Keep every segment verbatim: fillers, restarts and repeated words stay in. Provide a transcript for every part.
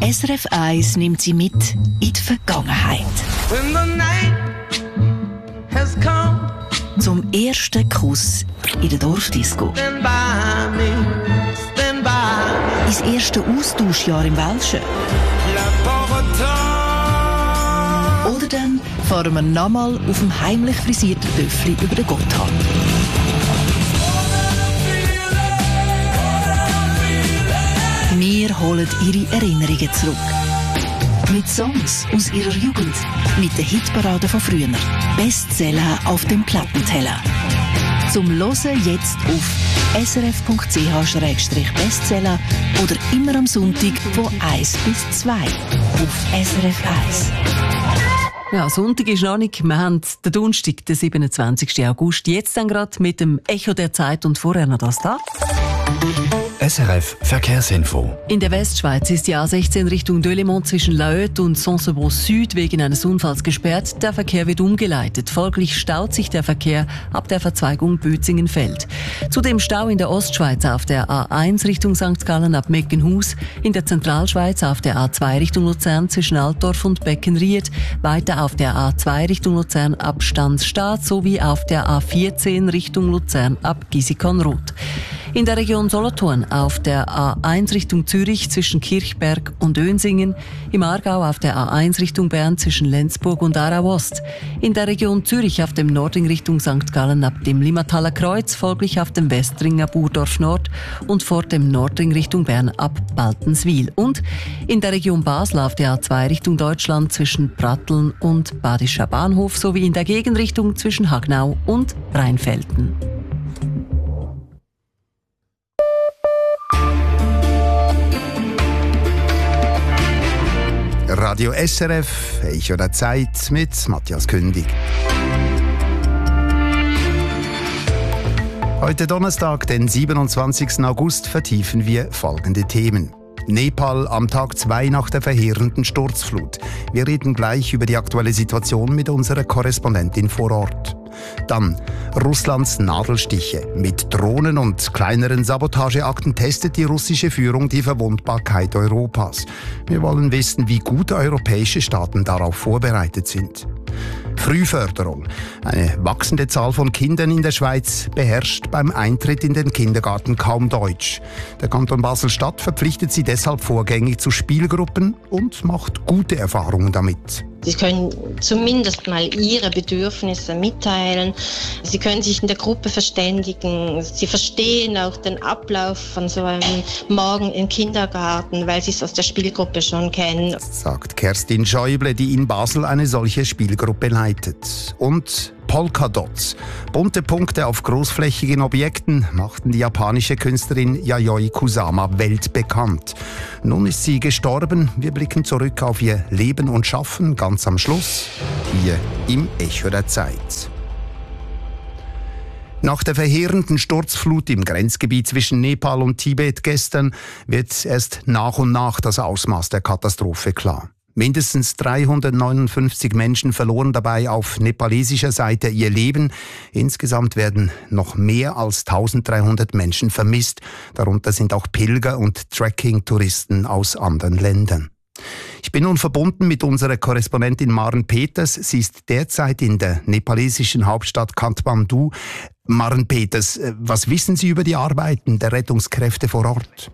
S R F eins nimmt Sie mit in die Vergangenheit. When the night has come, zum ersten Kuss in der Dorfdisco. stand by me, stand by me. Ins erste Austauschjahr im Welschen. La pauvreté. Oder dann fahren wir nochmal auf dem heimlich frisierten Töffli über den Gotthard. Wir holen Ihre Erinnerungen zurück. Mit Songs aus Ihrer Jugend. Mit den Hitparaden von früher. Bestseller auf dem Plattenteller. Zum Hören jetzt auf s r f punkt c h slash bestseller oder immer am Sonntag von eins bis zwei auf S R F eins. Ja, Sonntag ist noch nicht. Wir haben den Donnerstag, den siebenundzwanzigsten August. Jetzt dann gerade mit dem Echo der Zeit und vorher noch das da. S R F Verkehrsinfo. In der Westschweiz ist die A sechzehn Richtung Delémont zwischen Laöt und Saint-Seberon Süd wegen eines Unfalls gesperrt. Der Verkehr wird umgeleitet. Folglich staut sich der Verkehr ab der Verzweigung Bötzingen-Feld. Zudem Stau in der Ostschweiz auf der A eins Richtung Sankt Gallen ab Meckenhus, in der Zentralschweiz auf der A zwei Richtung Luzern zwischen Altdorf und Beckenried, weiter auf der A zwei Richtung Luzern ab Stanzstadt sowie auf der A vierzehn Richtung Luzern ab Gisikon-Roth. In der Region Solothurn auf der A eins Richtung Zürich zwischen Kirchberg und Önsingen, im Aargau auf der A eins Richtung Bern zwischen Lenzburg und Aarau-Ost, in der Region Zürich auf dem Nordring Richtung Sankt Gallen ab dem Limmataler Kreuz, folglich auf dem Westringer Burdorf Nord und vor dem Nordring Richtung Bern ab Baltenswil und in der Region Basel auf der A zwei Richtung Deutschland zwischen Pratteln und Badischer Bahnhof sowie in der Gegenrichtung zwischen Hagnau und Rheinfelden. Radio S R F, Echo der Zeit mit Matthias Kündig. Heute Donnerstag, den siebenundzwanzigsten August, vertiefen wir folgende Themen. Nepal am Tag zwei nach der verheerenden Sturzflut. Wir reden gleich über die aktuelle Situation mit unserer Korrespondentin vor Ort. Dann Russlands Nadelstiche. Mit Drohnen und kleineren Sabotageakten testet die russische Führung die Verwundbarkeit Europas. Wir wollen wissen, wie gut europäische Staaten darauf vorbereitet sind. Frühförderung. Eine wachsende Zahl von Kindern in der Schweiz beherrscht beim Eintritt in den Kindergarten kaum Deutsch. Der Kanton Basel-Stadt verpflichtet sie deshalb vorgängig zu Spielgruppen und macht gute Erfahrungen damit. Sie können zumindest mal ihre Bedürfnisse mitteilen. Sie können sich in der Gruppe verständigen. Sie verstehen auch den Ablauf von so einem Morgen im Kindergarten, weil sie es aus der Spielgruppe schon kennen. Sagt Kerstin Schäuble, die in Basel eine solche Spielgruppe leitet. Und Polkadots. Bunte Punkte auf großflächigen Objekten machten die japanische Künstlerin Yayoi Kusama weltbekannt. Nun ist sie gestorben. Wir blicken zurück auf ihr Leben und Schaffen ganz am Schluss, hier im Echo der Zeit. Nach der verheerenden Sturzflut im Grenzgebiet zwischen Nepal und Tibet gestern wird erst nach und nach das Ausmaß der Katastrophe klar. Mindestens dreihundertneunundfünfzig Menschen verloren dabei auf nepalesischer Seite ihr Leben. Insgesamt werden noch mehr als eintausenddreihundert Menschen vermisst. Darunter sind auch Pilger und Trekking-Touristen aus anderen Ländern. Ich bin nun verbunden mit unserer Korrespondentin Maren Peters. Sie ist derzeit in der nepalesischen Hauptstadt Kathmandu. Maren Peters, was wissen Sie über die Arbeiten der Rettungskräfte vor Ort?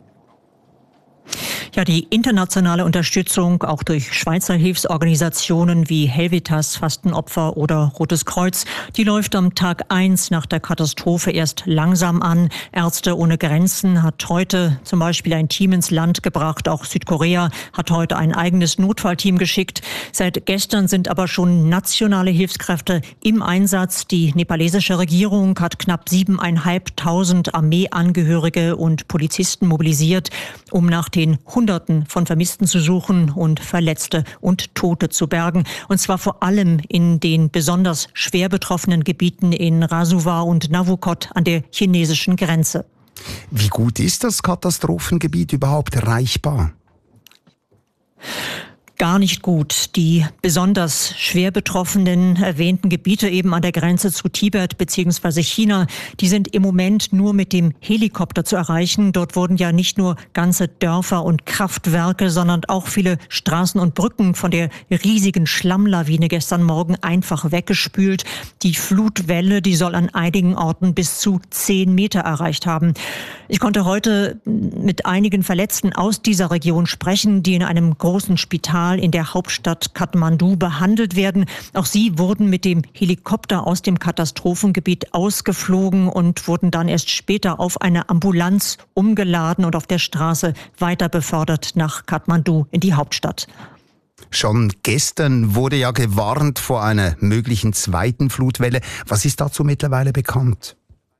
Ja, die internationale Unterstützung, auch durch Schweizer Hilfsorganisationen wie Helvetas, Fastenopfer oder Rotes Kreuz, die läuft am Tag eins nach der Katastrophe erst langsam an. Ärzte ohne Grenzen hat heute zum Beispiel ein Team ins Land gebracht. Auch Südkorea hat heute ein eigenes Notfallteam geschickt. Seit gestern sind aber schon nationale Hilfskräfte im Einsatz. Die nepalesische Regierung hat knapp siebeneinhalbtausend Armeeangehörige und Polizisten mobilisiert, um nach den Hunderten von Vermissten zu suchen und Verletzte und Tote zu bergen. Und zwar vor allem in den besonders schwer betroffenen Gebieten in Rasuwa und Navukot an der chinesischen Grenze. Wie gut ist das Katastrophengebiet überhaupt erreichbar? gar nicht gut. Die besonders schwer betroffenen erwähnten Gebiete eben an der Grenze zu Tibet bzw. China, die sind im Moment nur mit dem Helikopter zu erreichen. Dort wurden ja nicht nur ganze Dörfer und Kraftwerke, sondern auch viele Straßen und Brücken von der riesigen Schlammlawine gestern Morgen einfach weggespült. Die Flutwelle, die soll an einigen Orten bis zu zehn Meter erreicht haben. Ich konnte heute mit einigen Verletzten aus dieser Region sprechen, die in einem großen Spital in der Hauptstadt Kathmandu behandelt werden. Auch sie wurden mit dem Helikopter aus dem Katastrophengebiet ausgeflogen und wurden dann erst später auf eine Ambulanz umgeladen und auf der Straße weiter befördert nach Kathmandu in die Hauptstadt. Schon gestern wurde ja gewarnt vor einer möglichen zweiten Flutwelle. Was ist dazu mittlerweile bekannt?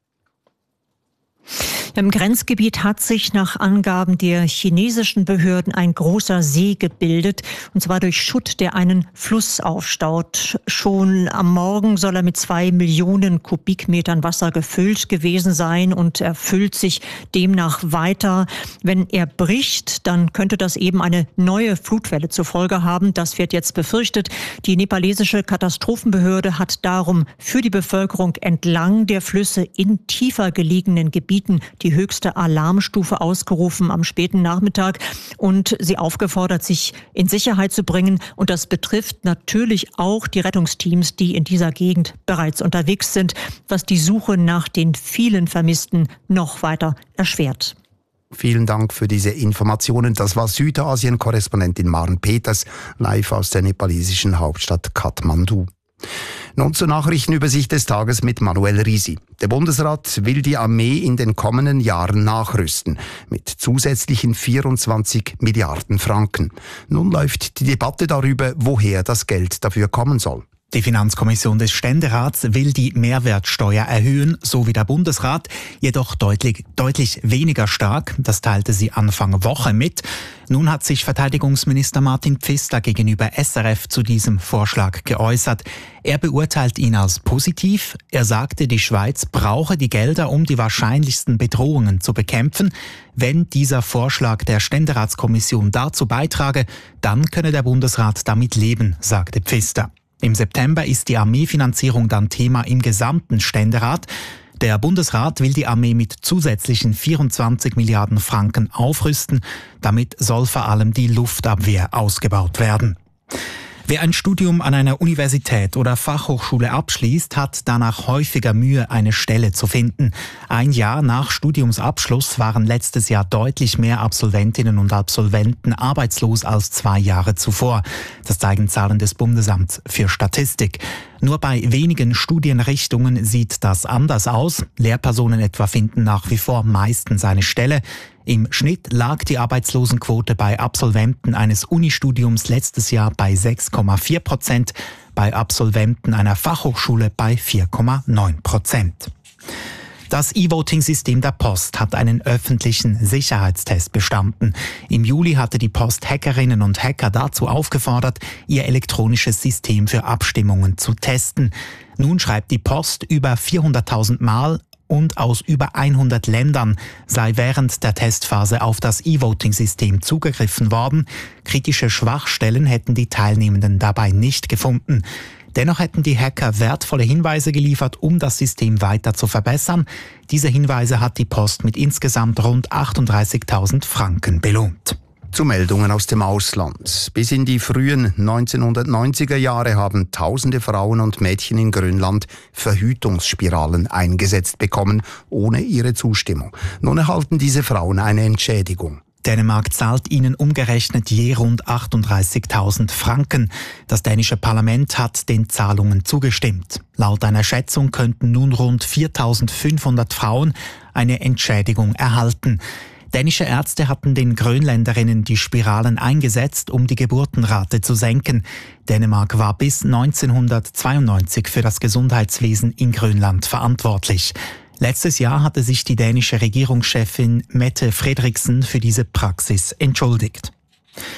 Im Grenzgebiet hat sich nach Angaben der chinesischen Behörden ein großer See gebildet, und zwar durch Schutt, der einen Fluss aufstaut. Schon am Morgen soll er mit zwei Millionen Kubikmetern Wasser gefüllt gewesen sein und er füllt sich demnach weiter. Wenn er bricht, dann könnte das eben eine neue Flutwelle zur Folge haben. Das wird jetzt befürchtet. Die nepalesische Katastrophenbehörde hat darum für die Bevölkerung entlang der Flüsse in tiefer gelegenen Gebieten die höchste Alarmstufe ausgerufen am späten Nachmittag und sie aufgefordert, sich in Sicherheit zu bringen. Und das betrifft natürlich auch die Rettungsteams, die in dieser Gegend bereits unterwegs sind, was die Suche nach den vielen Vermissten noch weiter erschwert. Vielen Dank für diese Informationen. Das war Südasien-Korrespondentin Maren Peters, live aus der nepalesischen Hauptstadt Kathmandu. Nun zur Nachrichtenübersicht des Tages mit Manuel Risi. Der Bundesrat will die Armee in den kommenden Jahren nachrüsten mit zusätzlichen vierundzwanzig Milliarden Franken. Nun läuft die Debatte darüber, woher das Geld dafür kommen soll. Die Finanzkommission des Ständerats will die Mehrwertsteuer erhöhen, so wie der Bundesrat, jedoch deutlich, deutlich weniger stark. Das teilte sie Anfang Woche mit. Nun hat sich Verteidigungsminister Martin Pfister gegenüber S R F zu diesem Vorschlag geäußert. Er beurteilt ihn als positiv. Er sagte, die Schweiz brauche die Gelder, um die wahrscheinlichsten Bedrohungen zu bekämpfen. Wenn dieser Vorschlag der Ständeratskommission dazu beitrage, dann könne der Bundesrat damit leben, sagte Pfister. Im September ist die Armeefinanzierung dann Thema im gesamten Ständerat. Der Bundesrat will die Armee mit zusätzlichen vierundzwanzig Milliarden Franken aufrüsten. Damit soll vor allem die Luftabwehr ausgebaut werden. Wer ein Studium an einer Universität oder Fachhochschule abschließt, hat danach häufiger Mühe, eine Stelle zu finden. Ein Jahr nach Studiumsabschluss waren letztes Jahr deutlich mehr Absolventinnen und Absolventen arbeitslos als zwei Jahre zuvor. Das zeigen Zahlen des Bundesamts für Statistik. Nur bei wenigen Studienrichtungen sieht das anders aus. Lehrpersonen etwa finden nach wie vor meistens eine Stelle. Im Schnitt lag die Arbeitslosenquote bei Absolventen eines Unistudiums letztes Jahr bei sechs Komma vier Prozent, bei Absolventen einer Fachhochschule bei vier Komma neun Prozent. Das E-Voting-System der Post hat einen öffentlichen Sicherheitstest bestanden. Im Juli hatte die Post Hackerinnen und Hacker dazu aufgefordert, ihr elektronisches System für Abstimmungen zu testen. Nun schreibt die Post über vierhunderttausend Mal und aus über hundert Ländern sei während der Testphase auf das E-Voting-System zugegriffen worden. Kritische Schwachstellen hätten die Teilnehmenden dabei nicht gefunden. Dennoch hätten die Hacker wertvolle Hinweise geliefert, um das System weiter zu verbessern. Diese Hinweise hat die Post mit insgesamt rund achtunddreißigtausend Franken belohnt. Zu Meldungen aus dem Ausland. Bis in die frühen neunzehnhundertneunziger Jahre haben tausende Frauen und Mädchen in Grönland Verhütungsspiralen eingesetzt bekommen, ohne ihre Zustimmung. Nun erhalten diese Frauen eine Entschädigung. Dänemark zahlt ihnen umgerechnet je rund achtunddreißigtausend Franken. Das dänische Parlament hat den Zahlungen zugestimmt. Laut einer Schätzung könnten nun rund viertausendfünfhundert Frauen eine Entschädigung erhalten. Dänische Ärzte hatten den Grönländerinnen die Spiralen eingesetzt, um die Geburtenrate zu senken. Dänemark war bis neunzehnhundertzweiundneunzig für das Gesundheitswesen in Grönland verantwortlich. Letztes Jahr hatte sich die dänische Regierungschefin Mette Frederiksen für diese Praxis entschuldigt.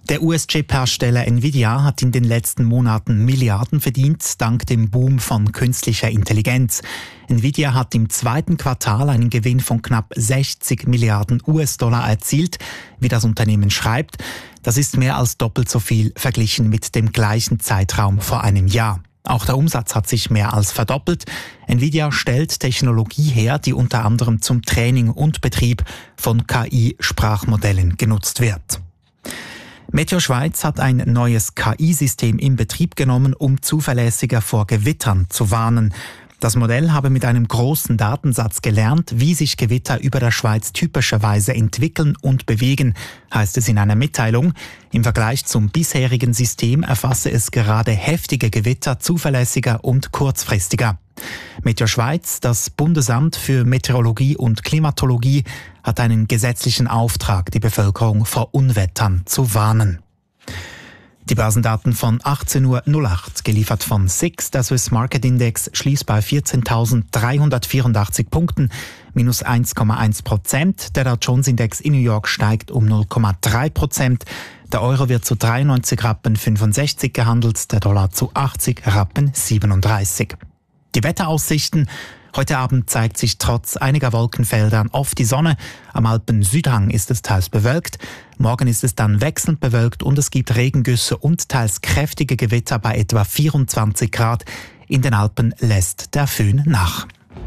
Der U S-Chip-Hersteller Nvidia hat in den letzten Monaten Milliarden verdient, dank dem Boom von künstlicher Intelligenz. Nvidia hat im zweiten Quartal einen Gewinn von knapp sechzig Milliarden U S-Dollar erzielt, wie das Unternehmen schreibt. Das ist mehr als doppelt so viel verglichen mit dem gleichen Zeitraum vor einem Jahr. Auch der Umsatz hat sich mehr als verdoppelt. Nvidia stellt Technologie her, die unter anderem zum Training und Betrieb von K I-Sprachmodellen genutzt wird. Meteo Schweiz hat ein neues K I-System in Betrieb genommen, um zuverlässiger vor Gewittern zu warnen. Das Modell habe mit einem großen Datensatz gelernt, wie sich Gewitter über der Schweiz typischerweise entwickeln und bewegen, heißt es in einer Mitteilung. Im Vergleich zum bisherigen System erfasse es gerade heftige Gewitter zuverlässiger und kurzfristiger. Meteo Schweiz, das Bundesamt für Meteorologie und Klimatologie, hat einen gesetzlichen Auftrag, die Bevölkerung vor Unwettern zu warnen. Die Börsendaten von achtzehn Uhr null acht, geliefert von S I X. Der Swiss Market Index schließt bei vierzehntausenddreihundertvierundachtzig Punkten, minus eins Komma eins Prozent. Der Dow Jones Index in New York steigt um null Komma drei Prozent. Der Euro wird zu dreiundneunzig Rappen fünfundsechzig gehandelt, der Dollar zu achtzig Rappen siebenunddreißig. Die Wetteraussichten. Heute Abend zeigt sich trotz einiger Wolkenfeldern oft die Sonne. Am Alpen-Südhang ist es teils bewölkt. Morgen ist es dann wechselnd bewölkt und es gibt Regengüsse und teils kräftige Gewitter bei etwa vierundzwanzig Grad. In den Alpen lässt der Föhn nach.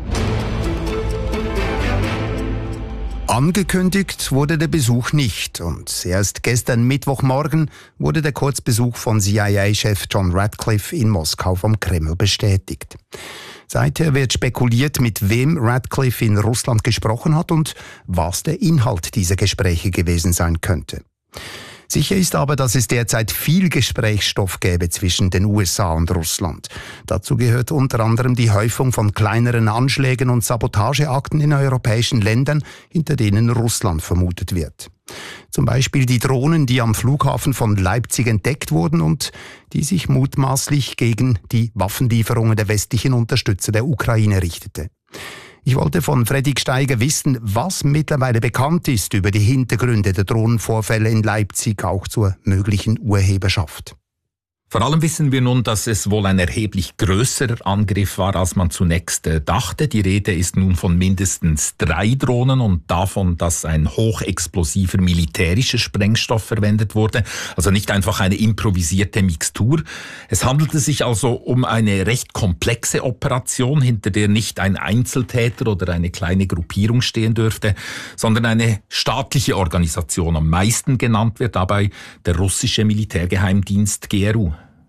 Angekündigt wurde der Besuch nicht und erst gestern Mittwochmorgen wurde der Kurzbesuch von C I A-Chef John Ratcliffe in Moskau vom Kreml bestätigt. Seither wird spekuliert, mit wem Ratcliffe in Russland gesprochen hat und was der Inhalt dieser Gespräche gewesen sein könnte. Sicher ist aber, dass es derzeit viel Gesprächsstoff gäbe zwischen den U S A und Russland. Dazu gehört unter anderem die Häufung von kleineren Anschlägen und Sabotageakten in europäischen Ländern, hinter denen Russland vermutet wird. Zum Beispiel die Drohnen, die am Flughafen von Leipzig entdeckt wurden und die sich mutmaßlich gegen die Waffenlieferungen der westlichen Unterstützer der Ukraine richtete. Ich wollte von Fredrik Steiger wissen, was mittlerweile bekannt ist über die Hintergründe der Drohnenvorfälle in Leipzig, auch zur möglichen Urheberschaft. Vor allem wissen wir nun, dass es wohl ein erheblich größerer Angriff war, als man zunächst dachte. Die Rede ist nun von mindestens drei Drohnen und davon, dass ein hochexplosiver militärischer Sprengstoff verwendet wurde. Also nicht einfach eine improvisierte Mixtur. Es handelte sich also um eine recht komplexe Operation, hinter der nicht ein Einzeltäter oder eine kleine Gruppierung stehen dürfte, sondern eine staatliche Organisation. Am meisten genannt wird dabei der russische Militärgeheimdienst G R U.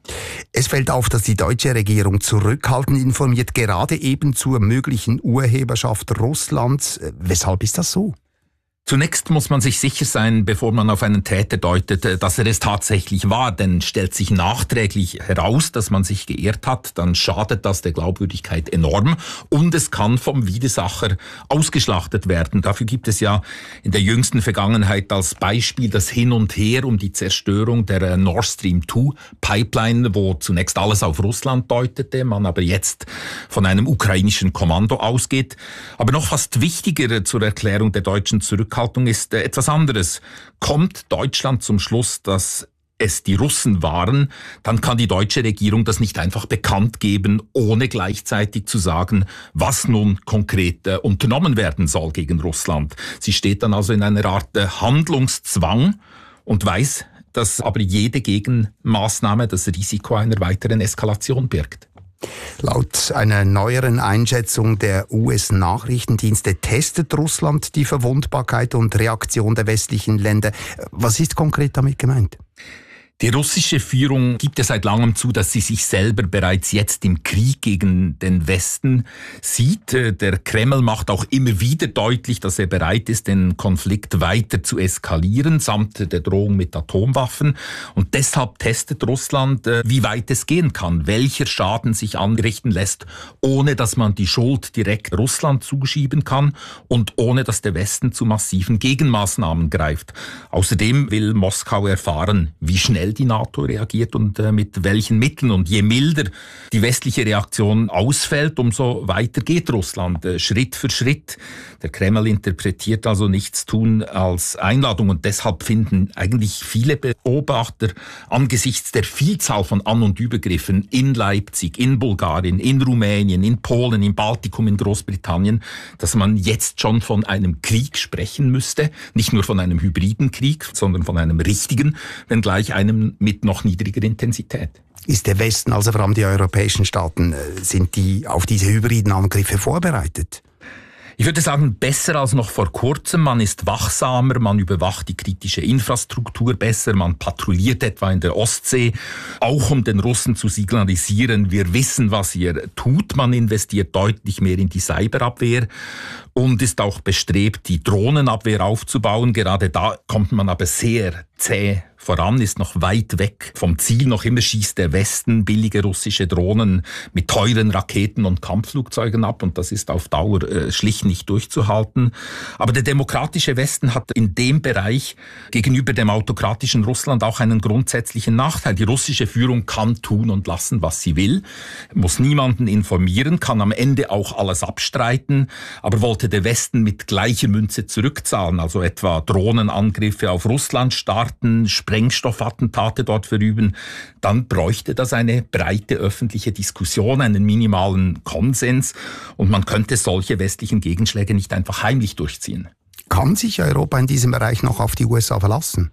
Es fällt auf, dass die deutsche Regierung zurückhaltend informiert, gerade eben zur möglichen Urheberschaft Russlands. Weshalb ist das so? Zunächst muss man sich sicher sein, bevor man auf einen Täter deutet, dass er es tatsächlich war. Denn stellt sich nachträglich heraus, dass man sich geirrt hat, dann schadet das der Glaubwürdigkeit enorm und es kann vom Widersacher ausgeschlachtet werden. Dafür gibt es ja in der jüngsten Vergangenheit als Beispiel das Hin und Her um die Zerstörung der Nord Stream zwei Pipeline, wo zunächst alles auf Russland deutete, man aber jetzt von einem ukrainischen Kommando ausgeht. Aber noch fast wichtiger zur Erklärung der deutschen Zurückhaltung ist etwas anderes. Kommt Deutschland zum Schluss, dass es die Russen waren, dann kann die deutsche Regierung das nicht einfach bekannt geben, ohne gleichzeitig zu sagen, was nun konkret äh, unternommen werden soll gegen Russland. Sie steht dann also in einer Art äh, Handlungszwang und weiß, dass aber jede Gegenmaßnahme das Risiko einer weiteren Eskalation birgt. Laut einer neueren Einschätzung der U S-Nachrichtendienste testet Russland die Verwundbarkeit und Reaktion der westlichen Länder. Was ist konkret damit gemeint? Die russische Führung gibt ja seit langem zu, dass sie sich selber bereits jetzt im Krieg gegen den Westen sieht. Der Kreml macht auch immer wieder deutlich, dass er bereit ist, den Konflikt weiter zu eskalieren, samt der Drohung mit Atomwaffen. Und deshalb testet Russland, wie weit es gehen kann, welcher Schaden sich anrichten lässt, ohne dass man die Schuld direkt Russland zuschieben kann und ohne dass der Westen zu massiven Gegenmaßnahmen greift. Außerdem will Moskau erfahren, wie schnell schnell die NATO reagiert und äh, mit welchen Mitteln. Und je milder die westliche Reaktion ausfällt, umso weiter geht Russland, äh, Schritt für Schritt. Der Kreml interpretiert also nichts tun als Einladung. Und deshalb finden eigentlich viele Beobachter angesichts der Vielzahl von An- und Übergriffen in Leipzig, in Bulgarien, in Rumänien, in Polen, im Baltikum, in Großbritannien, dass man jetzt schon von einem Krieg sprechen müsste. Nicht nur von einem hybriden Krieg, sondern von einem richtigen, wenngleich einem mit noch niedriger Intensität. Ist der Westen, also vor allem die europäischen Staaten, sind die auf diese hybriden Angriffe vorbereitet? Ich würde sagen, besser als noch vor kurzem. Man ist wachsamer, man überwacht die kritische Infrastruktur besser, man patrouilliert etwa in der Ostsee, auch um den Russen zu signalisieren, wir wissen, was ihr tut. Man investiert deutlich mehr in die Cyberabwehr und ist auch bestrebt, die Drohnenabwehr aufzubauen. Gerade da kommt man aber sehr zäh voran, ist noch weit weg vom Ziel. Noch immer schießt der Westen billige russische Drohnen mit teuren Raketen und Kampfflugzeugen ab und das ist auf Dauer äh, schlicht nicht durchzuhalten. Aber der demokratische Westen hat in dem Bereich gegenüber dem autokratischen Russland auch einen grundsätzlichen Nachteil. Die russische Führung kann tun und lassen, was sie will, muss niemanden informieren, kann am Ende auch alles abstreiten, aber wollte der Westen mit gleicher Münze zurückzahlen, also etwa Drohnenangriffe auf Russland starten, Sprengstoffattentate dort verüben, dann bräuchte das eine breite öffentliche Diskussion, einen minimalen Konsens und man könnte solche westlichen Gegenschläge nicht einfach heimlich durchziehen. Kann sich Europa in diesem Bereich noch auf die U S A verlassen?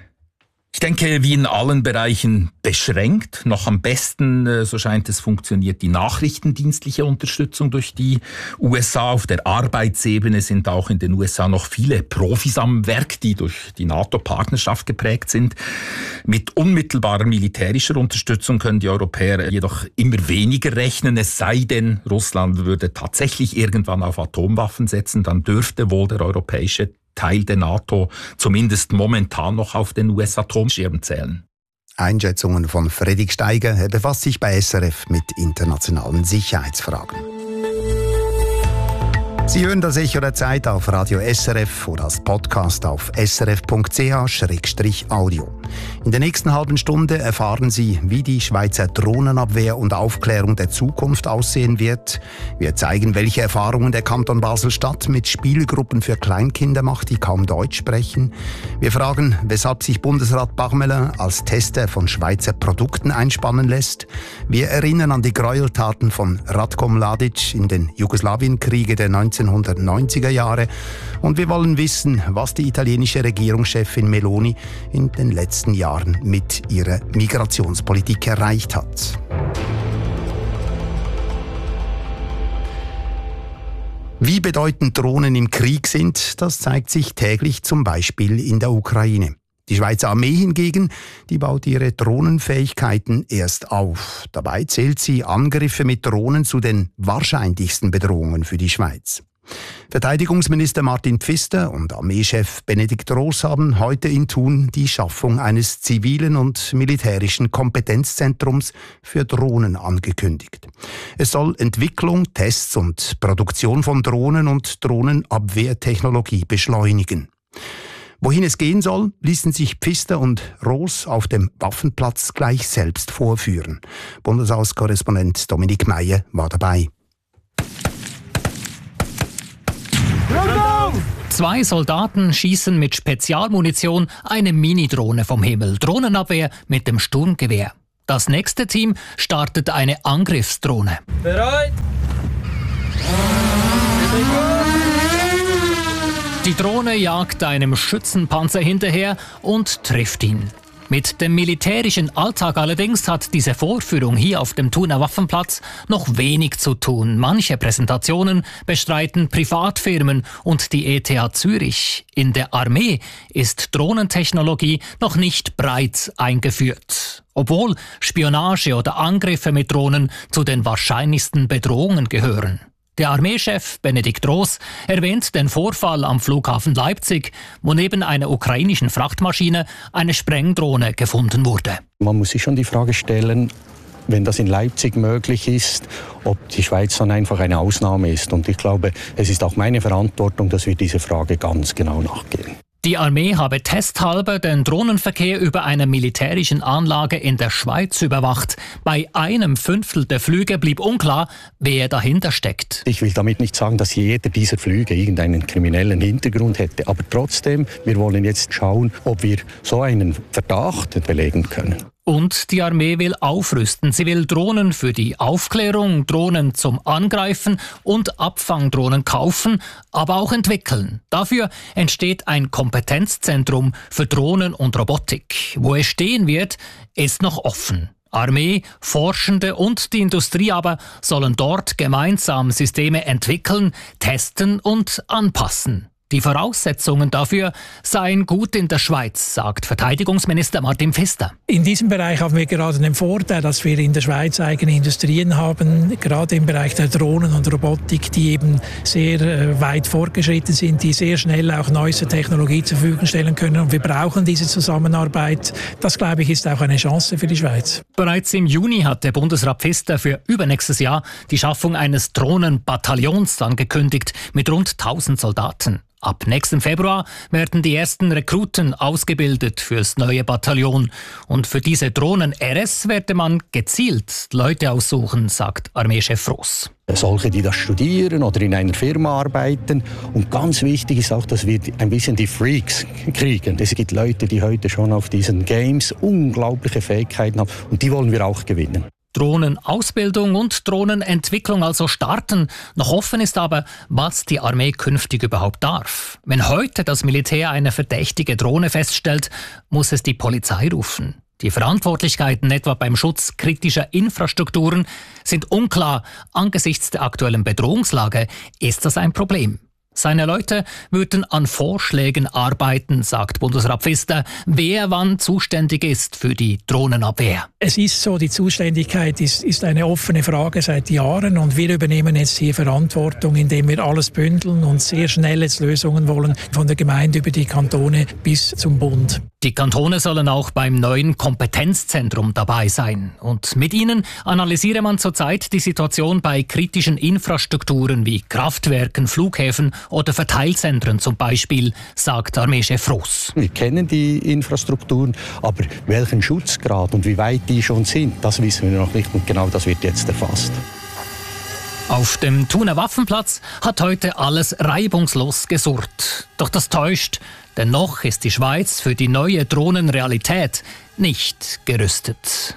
Ich denke, wie in allen Bereichen beschränkt. Noch am besten, so scheint es, funktioniert die nachrichtendienstliche Unterstützung durch die U S A. Auf der Arbeitsebene sind auch in den U S A noch viele Profis am Werk, die durch die NATO-Partnerschaft geprägt sind. Mit unmittelbarer militärischer Unterstützung können die Europäer jedoch immer weniger rechnen. Es sei denn, Russland würde tatsächlich irgendwann auf Atomwaffen setzen, dann dürfte wohl der europäische Teil der NATO zumindest momentan noch auf den U S-Atomschirm zählen. Einschätzungen von Fredrik Steiger. Er befasst sich bei S R F mit internationalen Sicherheitsfragen. Sie hören das Echo der Zeit auf Radio S R F oder als Podcast auf srf punkt c h slash audio. In der nächsten halben Stunde erfahren Sie, wie die Schweizer Drohnenabwehr und Aufklärung der Zukunft aussehen wird. Wir zeigen, welche Erfahrungen der Kanton Basel-Stadt mit Spielgruppen für Kleinkinder macht, die kaum Deutsch sprechen. Wir fragen, weshalb sich Bundesrat Bachmele als Tester von Schweizer Produkten einspannen lässt. Wir erinnern an die Gräueltaten von Ratko Mladic in den Jugoslawienkriege der neunzehnhundertneunziger Jahre. Und wir wollen wissen, was die italienische Regierungschefin Meloni in den letzten Jahren mit ihrer Migrationspolitik erreicht hat. Wie bedeutend Drohnen im Krieg sind, das zeigt sich täglich zum Beispiel in der Ukraine. Die Schweizer Armee hingegen, die baut ihre Drohnenfähigkeiten erst auf. Dabei zählt sie Angriffe mit Drohnen zu den wahrscheinlichsten Bedrohungen für die Schweiz. Verteidigungsminister Martin Pfister und Armeechef Benedikt Roos haben heute in Thun die Schaffung eines zivilen und militärischen Kompetenzzentrums für Drohnen angekündigt. Es soll Entwicklung, Tests und Produktion von Drohnen und Drohnenabwehrtechnologie beschleunigen. Wohin es gehen soll, ließen sich Pfister und Roos auf dem Waffenplatz gleich selbst vorführen. Bundeshauskorrespondent Dominik Meyer war dabei. Zwei Soldaten schießen mit Spezialmunition eine Mini-Drohne vom Himmel. Drohnenabwehr mit dem Sturmgewehr. Das nächste Team startet eine Angriffsdrohne. Bereit! Die Drohne jagt einem Schützenpanzer hinterher und trifft ihn. Mit dem militärischen Alltag allerdings hat diese Vorführung hier auf dem Thuner Waffenplatz noch wenig zu tun. Manche Präsentationen bestreiten Privatfirmen und die E T H Zürich. In der Armee ist Drohnentechnologie noch nicht breit eingeführt, obwohl Spionage oder Angriffe mit Drohnen zu den wahrscheinlichsten Bedrohungen gehören. Der Armeechef Benedikt Roos erwähnt den Vorfall am Flughafen Leipzig, wo neben einer ukrainischen Frachtmaschine eine Sprengdrohne gefunden wurde. Man muss sich schon die Frage stellen, wenn das in Leipzig möglich ist, ob die Schweiz dann einfach eine Ausnahme ist. Und ich glaube, es ist auch meine Verantwortung, dass wir diese Frage ganz genau nachgehen. Die Armee habe testhalber den Drohnenverkehr über einer militärischen Anlage in der Schweiz überwacht. Bei einem Fünftel der Flüge blieb unklar, wer dahinter steckt. Ich will damit nicht sagen, dass jeder dieser Flüge irgendeinen kriminellen Hintergrund hätte. Aber trotzdem, wir wollen jetzt schauen, ob wir so einen Verdacht belegen können. Und die Armee will aufrüsten. Sie will Drohnen für die Aufklärung, Drohnen zum Angreifen und Abfangdrohnen kaufen, aber auch entwickeln. Dafür entsteht ein Kompetenzzentrum für Drohnen und Robotik. Wo es stehen wird, ist noch offen. Armee, Forschende und die Industrie aber sollen dort gemeinsam Systeme entwickeln, testen und anpassen. Die Voraussetzungen dafür seien gut in der Schweiz, sagt Verteidigungsminister Martin Pfister. In diesem Bereich haben wir gerade den Vorteil, dass wir in der Schweiz eigene Industrien haben, gerade im Bereich der Drohnen und Robotik, die eben sehr weit fortgeschritten sind, die sehr schnell auch neueste Technologie zur Verfügung stellen können. Und wir brauchen diese Zusammenarbeit. Das, glaube ich, ist auch eine Chance für die Schweiz. Bereits im Juni hat der Bundesrat Pfister für übernächstes Jahr die Schaffung eines Drohnenbataillons angekündigt mit rund tausend Soldaten. Ab nächsten Februar werden die ersten Rekruten ausgebildet fürs neue Bataillon. Und für diese Drohnen-R S werde man gezielt Leute aussuchen, sagt Armeechef Ross. Solche, die das studieren oder in einer Firma arbeiten. Und ganz wichtig ist auch, dass wir ein bisschen die Freaks kriegen. Es gibt Leute, die heute schon auf diesen Games unglaubliche Fähigkeiten haben. Und die wollen wir auch gewinnen. Drohnenausbildung und Drohnenentwicklung also starten. Noch offen ist aber, was die Armee künftig überhaupt darf. Wenn heute das Militär eine verdächtige Drohne feststellt, muss es die Polizei rufen. Die Verantwortlichkeiten etwa beim Schutz kritischer Infrastrukturen sind unklar. Angesichts der aktuellen Bedrohungslage ist das ein Problem. Seine Leute würden an Vorschlägen arbeiten, sagt Bundesrat Pfister, wer wann zuständig ist für die Drohnenabwehr. Es ist so, die Zuständigkeit ist, ist eine offene Frage seit Jahren und wir übernehmen jetzt hier Verantwortung, indem wir alles bündeln und sehr schnell jetzt Lösungen wollen, von der Gemeinde über die Kantone bis zum Bund. Die Kantone sollen auch beim neuen Kompetenzzentrum dabei sein. Und mit ihnen analysiere man zurzeit die Situation bei kritischen Infrastrukturen wie Kraftwerken, Flughäfen oder Verteilzentren zum Beispiel, sagt Armeechef Ross. Wir kennen die Infrastrukturen, aber welchen Schutzgrad und wie weit die schon sind, das wissen wir noch nicht und genau das wird jetzt erfasst. Auf dem Thuner Waffenplatz hat heute alles reibungslos gesurrt. Doch das täuscht, denn noch ist die Schweiz für die neue Drohnenrealität nicht gerüstet.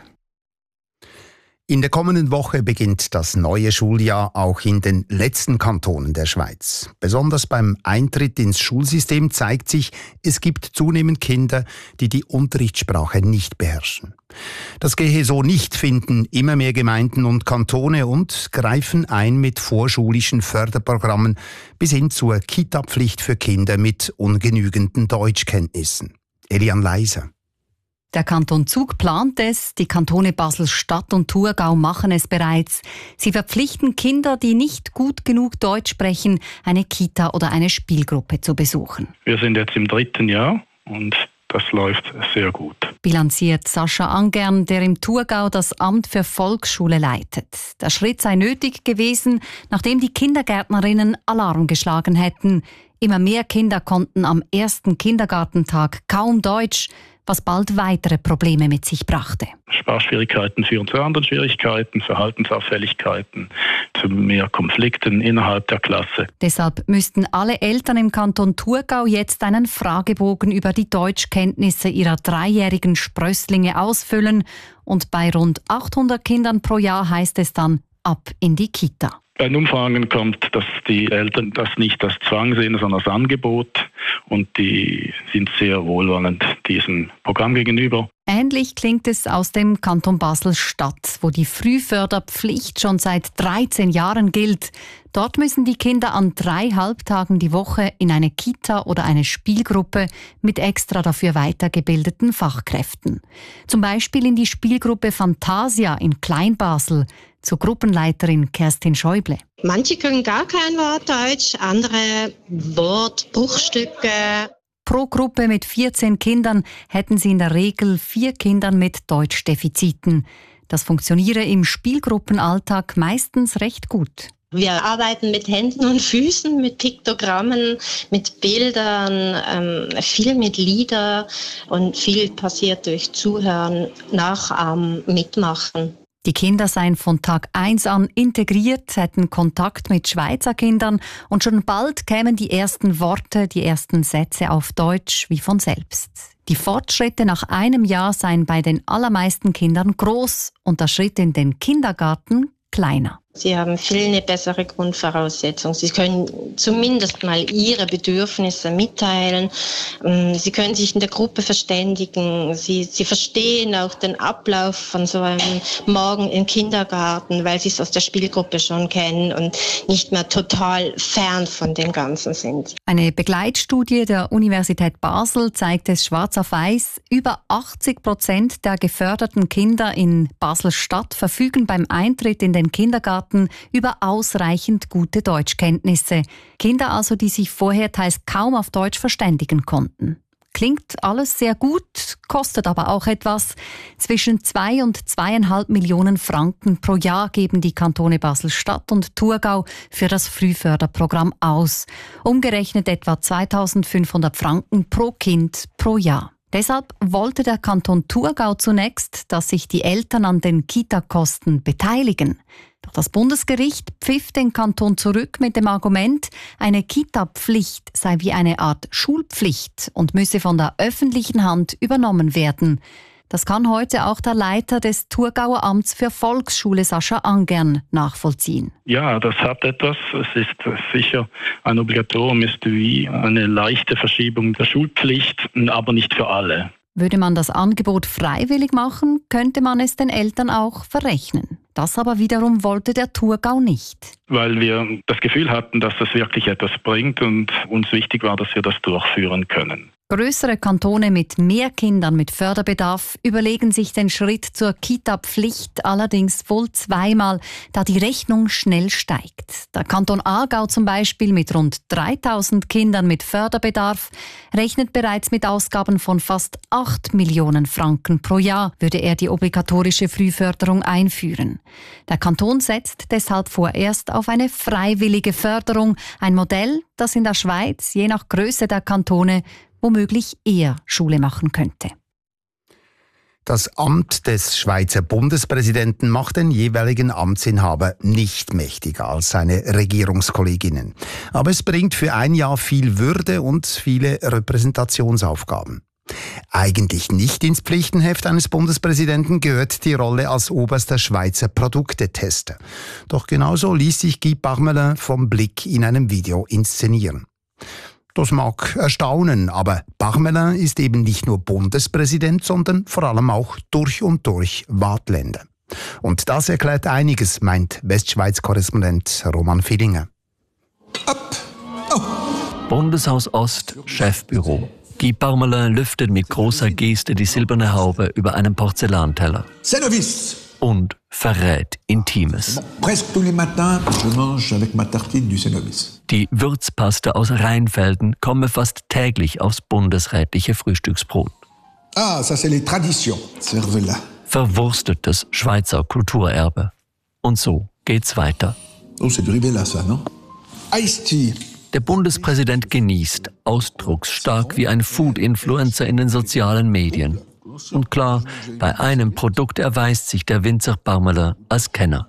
In der kommenden Woche beginnt das neue Schuljahr auch in den letzten Kantonen der Schweiz. Besonders beim Eintritt ins Schulsystem zeigt sich, es gibt zunehmend Kinder, die die Unterrichtssprache nicht beherrschen. Das gehe so nicht, finden immer mehr Gemeinden und Kantone und greifen ein mit vorschulischen Förderprogrammen bis hin zur Kita-Pflicht für Kinder mit ungenügenden Deutschkenntnissen. Elian Leiser. Der Kanton Zug plant es, die Kantone Basel-Stadt und Thurgau machen es bereits. Sie verpflichten Kinder, die nicht gut genug Deutsch sprechen, eine Kita oder eine Spielgruppe zu besuchen. Wir sind jetzt im dritten Jahr und das läuft sehr gut. Bilanziert Sascha Angern, der im Thurgau das Amt für Volksschule leitet. Der Schritt sei nötig gewesen, nachdem die Kindergärtnerinnen Alarm geschlagen hätten. Immer mehr Kinder konnten am ersten Kindergartentag kaum Deutsch, was bald weitere Probleme mit sich brachte. Sprachschwierigkeiten führen zu anderen Schwierigkeiten, Verhaltensauffälligkeiten, zu mehr Konflikten innerhalb der Klasse. Deshalb müssten alle Eltern im Kanton Thurgau jetzt einen Fragebogen über die Deutschkenntnisse ihrer dreijährigen Sprösslinge ausfüllen. Und bei rund achthundert Kindern pro Jahr heißt es dann ab in die Kita. Bei den Umfragen kommt, dass die Eltern das nicht als Zwang sehen, sondern als Angebot. Und die sind sehr wohlwollend diesem Programm gegenüber. Ähnlich klingt es aus dem Kanton Basel-Stadt, wo die Frühförderpflicht schon seit dreizehn Jahren gilt. Dort müssen die Kinder an drei Halbtagen die Woche in eine Kita oder eine Spielgruppe mit extra dafür weitergebildeten Fachkräften. Zum Beispiel in die Spielgruppe Fantasia in Kleinbasel, zur Gruppenleiterin Kerstin Schäuble. Manche können gar kein Wort Deutsch, andere Wortbruchstücke. Pro Gruppe mit vierzehn Kindern hätten sie in der Regel vier Kindern mit Deutschdefiziten. Das funktioniere im Spielgruppenalltag meistens recht gut. Wir arbeiten mit Händen und Füßen, mit Piktogrammen, mit Bildern, ähm, viel mit Lieder und viel passiert durch Zuhören, Nachahmen, Mitmachen. Die Kinder seien von Tag eins an integriert, hätten Kontakt mit Schweizer Kindern und schon bald kämen die ersten Worte, die ersten Sätze auf Deutsch wie von selbst. Die Fortschritte nach einem Jahr seien bei den allermeisten Kindern groß und der Schritt in den Kindergarten kleiner. Sie haben viel eine bessere Grundvoraussetzung. Sie können zumindest mal ihre Bedürfnisse mitteilen. Sie können sich in der Gruppe verständigen. Sie, sie verstehen auch den Ablauf von so einem Morgen im Kindergarten, weil sie es aus der Spielgruppe schon kennen und nicht mehr total fern von dem Ganzen sind. Eine Begleitstudie der Universität Basel zeigt es schwarz auf weiß. Über achtzig Prozent der geförderten Kinder in Basel-Stadt verfügen beim Eintritt in den Kindergarten über ausreichend gute Deutschkenntnisse. Kinder also, die sich vorher teils kaum auf Deutsch verständigen konnten. Klingt alles sehr gut, kostet aber auch etwas. Zwischen zwei und zweieinhalb Millionen Franken pro Jahr geben die Kantone Basel-Stadt und Thurgau für das Frühförderprogramm aus. Umgerechnet etwa zweitausendfünfhundert Franken pro Kind pro Jahr. Deshalb wollte der Kanton Thurgau zunächst, dass sich die Eltern an den Kita-Kosten beteiligen. Doch das Bundesgericht pfiff den Kanton zurück mit dem Argument, eine Kita-Pflicht sei wie eine Art Schulpflicht und müsse von der öffentlichen Hand übernommen werden. Das kann heute auch der Leiter des Thurgauer Amts für Volksschule, Sascha Angern, nachvollziehen. Ja, das hat etwas. Es ist sicher ein Obligatorium, ist wie eine leichte Verschiebung der Schulpflicht, aber nicht für alle. Würde man das Angebot freiwillig machen, könnte man es den Eltern auch verrechnen. Das aber wiederum wollte der Thurgau nicht. Weil wir das Gefühl hatten, dass das wirklich etwas bringt und uns wichtig war, dass wir das durchführen können. Größere Kantone mit mehr Kindern mit Förderbedarf überlegen sich den Schritt zur Kita-Pflicht allerdings wohl zweimal, da die Rechnung schnell steigt. Der Kanton Aargau zum Beispiel mit rund dreitausend Kindern mit Förderbedarf rechnet bereits mit Ausgaben von fast acht Millionen Franken pro Jahr, würde er die obligatorische Frühförderung einführen. Der Kanton setzt deshalb vorerst auf eine freiwillige Förderung, ein Modell, das in der Schweiz je nach Größe der Kantone womöglich eher Schule machen könnte. Das Amt des Schweizer Bundespräsidenten macht den jeweiligen Amtsinhaber nicht mächtiger als seine Regierungskolleginnen. Aber es bringt für ein Jahr viel Würde und viele Repräsentationsaufgaben. Eigentlich nicht ins Pflichtenheft eines Bundespräsidenten gehört die Rolle als oberster Schweizer Produktetester. Doch genauso ließ sich Guy Parmelin vom Blick in einem Video inszenieren. Das mag erstaunen, aber Parmelin ist eben nicht nur Bundespräsident, sondern vor allem auch durch und durch Waadtländer. Und das erklärt einiges, meint Westschweiz-Korrespondent Roman Villinger. Up. Oh. Bundeshaus Ost, Chefbüro. Guy Parmelin lüftet mit großer Geste die silberne Haube über einem Porzellanteller. Service. Und verrät Intimes. Die Würzpaste aus Rheinfelden komme fast täglich aufs bundesrätliche Frühstücksbrot. Ah, ça c'est les traditions. Cervella. Verwurstetes Schweizer Kulturerbe. Und so geht's weiter. Oh, c'est du Rivella, ça, non? Ice-Tea. Der Bundespräsident genießt, ausdrucksstark wie ein Food-Influencer in den sozialen Medien. Und klar, bei einem Produkt erweist sich der Winzer Parmelin als Kenner.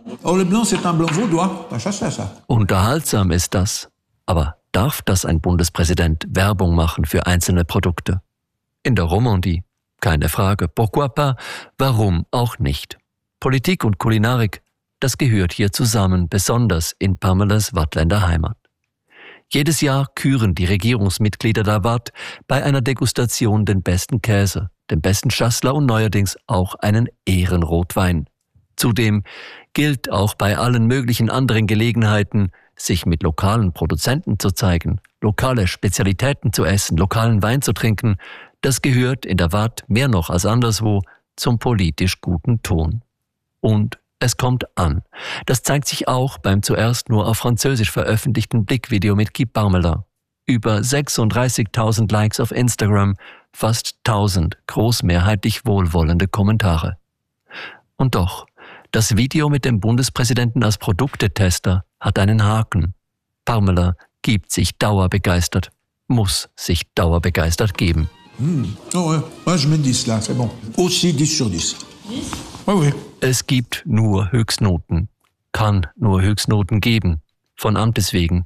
Unterhaltsam ist das. Aber darf das ein Bundespräsident Werbung machen für einzelne Produkte? In der Romandie? Keine Frage. Pourquoi pas? Warum auch nicht? Politik und Kulinarik, das gehört hier zusammen, besonders in Parmelins Waadtländer Heimat. Jedes Jahr küren die Regierungsmitglieder der Waadt bei einer Degustation den besten Käse, den besten Schassler und neuerdings auch einen Ehrenrotwein. Zudem gilt auch bei allen möglichen anderen Gelegenheiten, sich mit lokalen Produzenten zu zeigen, lokale Spezialitäten zu essen, lokalen Wein zu trinken. Das gehört in der Waadt mehr noch als anderswo zum politisch guten Ton. Und es kommt an. Das zeigt sich auch beim zuerst nur auf Französisch veröffentlichten Blickvideo mit Guy Parmelin. Über sechsunddreißigtausend Likes auf Instagram, fast tausend großmehrheitlich wohlwollende Kommentare. Und doch, Das Video mit dem Bundespräsidenten als Produktetester hat einen Haken. Parmela gibt sich dauerbegeistert, muss sich dauerbegeistert geben. Mmh. Oh ouais. Ouais, je mets dix là, c'est bon. Aussi dix sur dix. Ouais, ouais. Es gibt nur Höchstnoten, kann nur Höchstnoten geben, von Amtes wegen.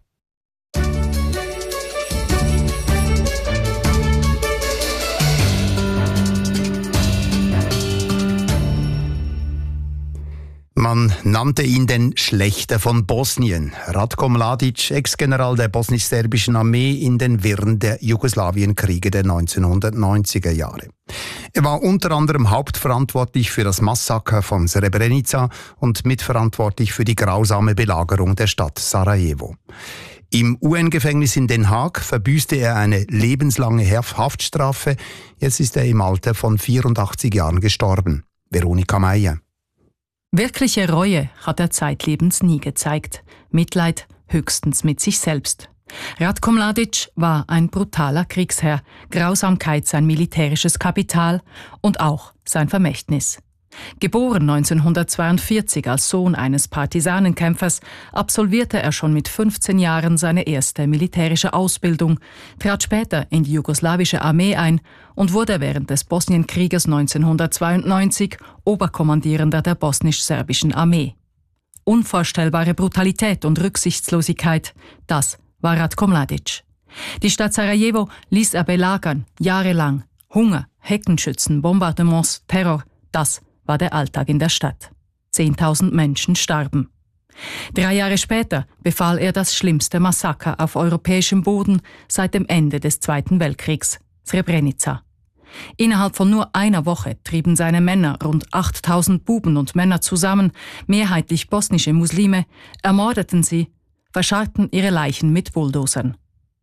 Man nannte ihn den Schlechter von Bosnien. Ratko Mladic, Ex-General der bosnisch-serbischen Armee in den Wirren der Jugoslawienkriege der neunzehnhundertneunziger Jahre. Er war unter anderem hauptverantwortlich für das Massaker von Srebrenica und mitverantwortlich für die grausame Belagerung der Stadt Sarajevo. Im U N-Gefängnis in Den Haag verbüßte er eine lebenslange Haftstrafe. Jetzt ist er im Alter von vierundachtzig Jahren gestorben. Veronika Meier. Wirkliche Reue hat er zeitlebens nie gezeigt. Mitleid höchstens mit sich selbst. Ratko Mladic war ein brutaler Kriegsherr, Grausamkeit sein militärisches Kapital und auch sein Vermächtnis. Geboren neunzehnhundertzweiundvierzig als Sohn eines Partisanenkämpfers, absolvierte er schon mit fünfzehn Jahren seine erste militärische Ausbildung, trat später in die jugoslawische Armee ein und wurde während des Bosnienkrieges neunzehnhundertzweiundneunzig Oberkommandierender der bosnisch-serbischen Armee. Unvorstellbare Brutalität und Rücksichtslosigkeit, das war Ratko Mladic. Die Stadt Sarajevo ließ er belagern, jahrelang. Hunger, Heckenschützen, Bombardements, Terror, das war der Alltag in der Stadt. Zehntausend Menschen starben. Drei Jahre später befahl er das schlimmste Massaker auf europäischem Boden seit dem Ende des Zweiten Weltkriegs, Srebrenica. Innerhalb von nur einer Woche trieben seine Männer rund achttausend Buben und Männer zusammen, mehrheitlich bosnische Muslime, ermordeten sie, verscharrten ihre Leichen mit Bulldozern.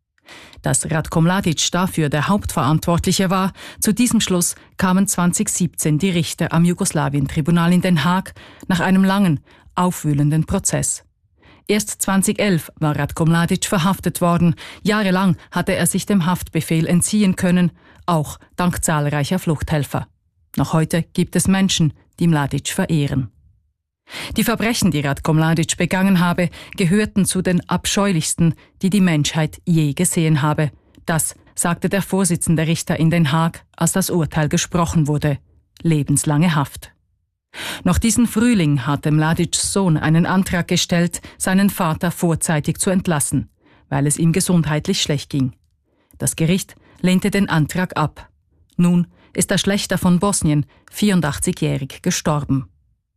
Dass Ratko Mladic dafür der Hauptverantwortliche war, zu diesem Schluss kamen zweitausendsiebzehn die Richter am Jugoslawien-Tribunal in Den Haag nach einem langen, aufwühlenden Prozess. Erst zweitausendelf war Ratko Mladic verhaftet worden. Jahrelang hatte er sich dem Haftbefehl entziehen können, auch dank zahlreicher Fluchthelfer. Noch heute gibt es Menschen, die Mladic verehren. Die Verbrechen, die Ratko Mladic begangen habe, gehörten zu den abscheulichsten, die die Menschheit je gesehen habe. Das sagte der Vorsitzende Richter in Den Haag, als das Urteil gesprochen wurde. Lebenslange Haft. Noch diesen Frühling hatte Mladics Sohn einen Antrag gestellt, seinen Vater vorzeitig zu entlassen, weil es ihm gesundheitlich schlecht ging. Das Gericht lehnte den Antrag ab. Nun ist der Schlechter von Bosnien, vierundachtzigjährig, gestorben.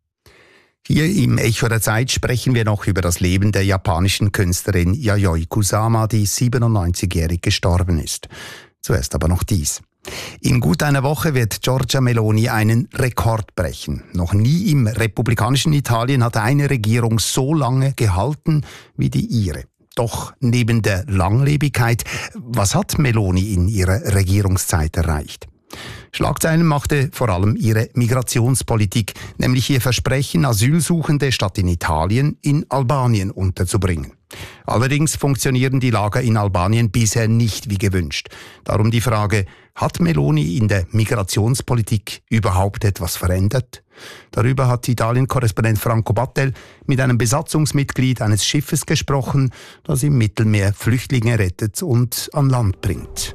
Hier im Echo der Zeit sprechen wir noch über das Leben der japanischen Künstlerin Yayoi Kusama, die siebenundneunzigjährig gestorben ist. Zuerst aber noch dies. In gut einer Woche wird Giorgia Meloni einen Rekord brechen. Noch nie im republikanischen Italien hat eine Regierung so lange gehalten wie die ihre. Doch neben der Langlebigkeit, was hat Meloni in ihrer Regierungszeit erreicht? Schlagzeilen machte vor allem ihre Migrationspolitik, nämlich ihr Versprechen, Asylsuchende statt in Italien in Albanien unterzubringen. Allerdings funktionieren die Lager in Albanien bisher nicht wie gewünscht. Darum die Frage, hat Meloni in der Migrationspolitik überhaupt etwas verändert? Darüber hat Italien-Korrespondent Franco Battel mit einem Besatzungsmitglied eines Schiffes gesprochen, das im Mittelmeer Flüchtlinge rettet und an Land bringt.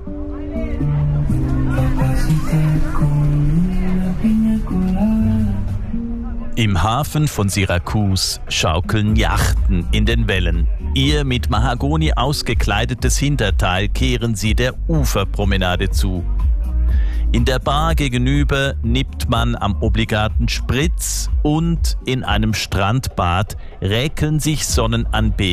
Im Hafen von Syrakus schaukeln Yachten in den Wellen. Ihr mit Mahagoni ausgekleidetes Hinterteil kehren sie der Uferpromenade zu. In der Bar gegenüber nippt man am obligaten Spritz und in einem Strandbad räkeln sich Sonnenanbeter